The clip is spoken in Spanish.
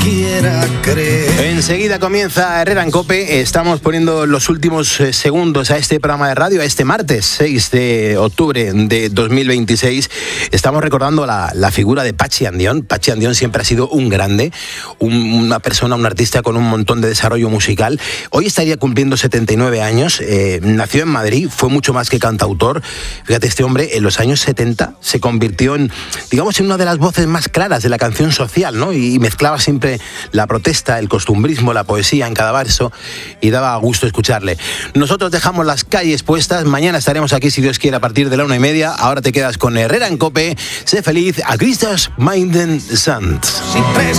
quiera creer. Enseguida comienza Herrera en COPE. Estamos poniendo los últimos segundos a este programa de radio, a este martes 6 de octubre de 2026. Estamos recordando la figura de Patxi Andión. Patxi Andión siempre ha sido un grande, una persona, un artista con un montón de desarrollo musical. Hoy estaría cumpliendo 79 años. Nació en Madrid, fue mucho más que cantautor. Fíjate, este hombre en los años 70 se convirtió en, digamos, en una de las voces más claras de la canción social, ¿no? Y mezclaba siempre la protesta, el costumbrismo, la poesía en cada verso, y daba gusto escucharle. Nosotros dejamos las calles puestas. Mañana estaremos aquí, si Dios quiere, a partir de la 1:30. Ahora te quedas con Herrera en COPE. Sé feliz. A Christus Minden Sant.